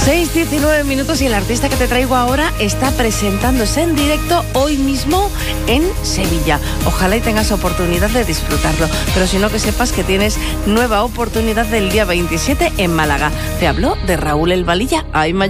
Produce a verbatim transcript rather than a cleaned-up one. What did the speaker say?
seis diecinueve minutos y el artista que te traigo ahora está presentándose en directo hoy mismo en Sevilla. Ojalá y tengas oportunidad de disfrutarlo, pero si no, que sepas que tienes nueva oportunidad del día veintisiete en Málaga. Te hablo de Raúl El Valilla. Ay,